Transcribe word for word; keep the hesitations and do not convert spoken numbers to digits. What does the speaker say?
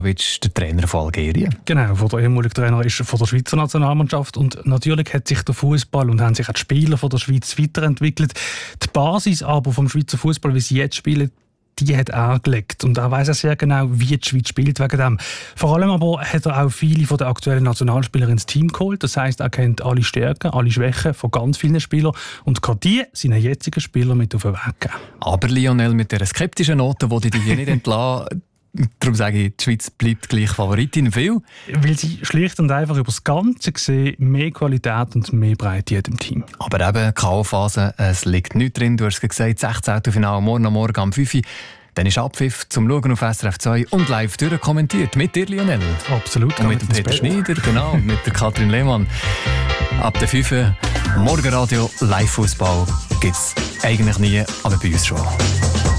der Trainer von Algerien. Genau, wo der ehemalige Trainer ist von der Schweizer Nationalmannschaft. Und natürlich hat sich der Fußball und haben sich auch die Spieler von der Schweiz weiterentwickelt. Die Basis aber vom Schweizer Fußball, wie sie jetzt spielen, die hat er gelegt. Und er weiss auch sehr genau, wie die Schweiz spielt wegen dem. Vor allem aber hat er auch viele von den aktuellen Nationalspielern ins Team geholt. Das heisst, er kennt alle Stärken, alle Schwächen von ganz vielen Spielern und kann die seinen jetzigen Spielern mit auf den Weg geben. Aber Lionel, mit dieser skeptischen Note, die ich dir nicht entlassen. Darum sage ich, die Schweiz bleibt gleich Favoritin. Weil? Weil sie schlicht und einfach über das Ganze gesehen mehr Qualität und mehr Breite hat im Team. Aber eben, K O-Phase, es liegt nichts drin. Du hast gesagt, sechzehnte Finale morgen am Morgen um fünf Uhr. Dann ist Abpfiff zum Schauen auf S R F zwei und live durchkommentiert. Mit dir, Lionel. Absolut. Und mit dem Peter Schneider, genau, mit der Katrin Lehmann. Ab der fünf Uhr Morgenradio Live-Fußball gibt es eigentlich nie, aber bei uns schon.